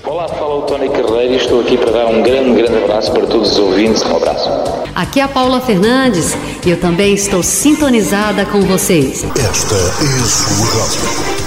Olá, fala o Tony Carreiro e estou aqui para dar um grande abraço para todos os ouvintes. Um abraço. Aqui é a Paula Fernandes e eu também estou sintonizada com vocês. Esta é a sua rádio.